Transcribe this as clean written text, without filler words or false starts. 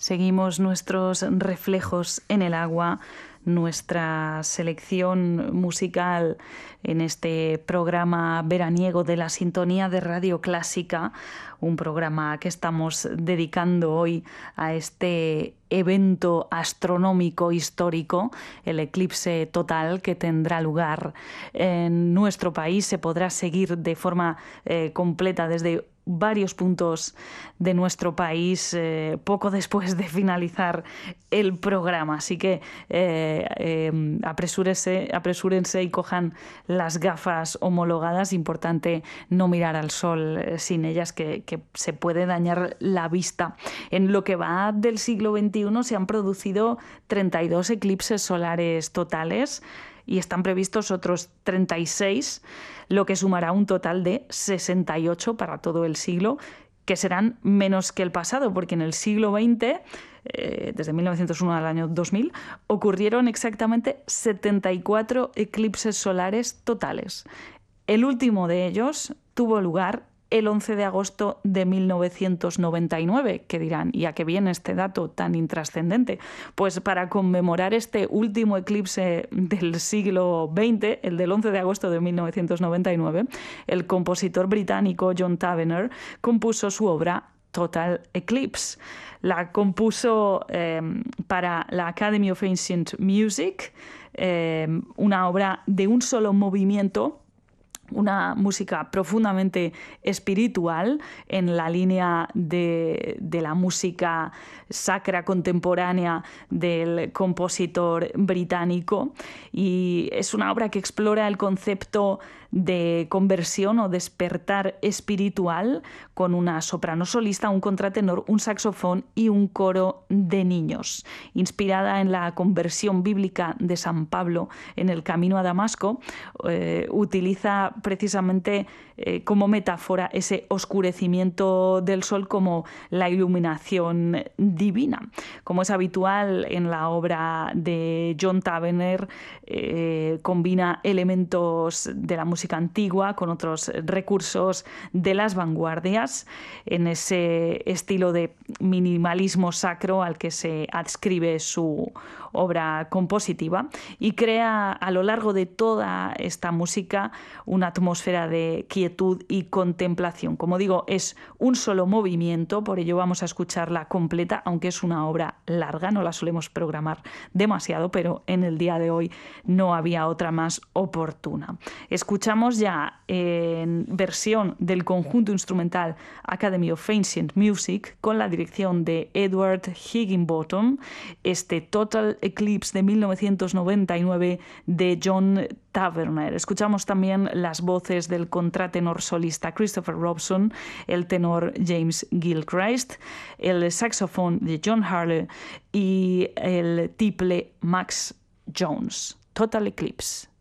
Seguimos nuestros reflejos en el agua, nuestra selección musical en este programa veraniego de la sintonía de Radio Clásica, un programa que estamos dedicando hoy a este evento astronómico histórico, el eclipse total que tendrá lugar en nuestro país. Se podrá seguir de forma completa desde varios puntos de nuestro país poco después de finalizar el programa. Así que apresúrense y cojan las gafas homologadas. Importante no mirar al sol sin ellas, que se puede dañar la vista. En lo que va del siglo XXI se han producido 32 eclipses solares totales y están previstos otros 36, lo que sumará un total de 68 para todo el siglo, que serán menos que el pasado, porque en el siglo XX, desde 1901 al año 2000, ocurrieron exactamente 74 eclipses solares totales. El último de ellos tuvo lugar el 11 de agosto de 1999, que dirán, ¿y a qué viene este dato tan intrascendente? Pues para conmemorar este último eclipse del siglo XX, el del 11 de agosto de 1999, el compositor británico John Tavener compuso su obra Total Eclipse. La compuso para la Academy of Ancient Music, una obra de un solo movimiento, una música profundamente espiritual en la línea de la música sacra contemporánea del compositor británico, y es una obra que explora el concepto de conversión o despertar espiritual con una soprano solista, un contratenor, un saxofón y un coro de niños. Inspirada en la conversión bíblica de San Pablo en el camino a Damasco, utiliza precisamente como metáfora ese oscurecimiento del sol como la iluminación divina. Como es habitual en la obra de John Tavener, combina elementos de la música antigua con otros recursos de las vanguardias en ese estilo de minimalismo sacro al que se adscribe su obra compositiva, y crea a lo largo de toda esta música una atmósfera de quietud y contemplación. Como digo, es un solo movimiento, por ello vamos a escucharla completa, aunque es una obra larga, no la solemos programar demasiado, pero en el día de hoy no había otra más oportuna. Escuchamos ya en versión del conjunto instrumental Academy of Ancient Music, con la dirección de Edward Higginbottom, este Total Eclipse de 1999 de John Tavener. Escuchamos también las voces del contratenor solista Christopher Robson, el tenor James Gilchrist, el saxofón de John Harley y el tiple Max Jones. Total Eclipse.